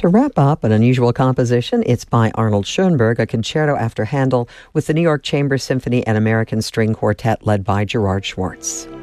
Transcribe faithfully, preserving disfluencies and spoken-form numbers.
To wrap up, an unusual composition. It's by Arnold Schoenberg, a concerto after Handel with the New York Chamber Symphony and American String Quartet led by Gerard Schwartz.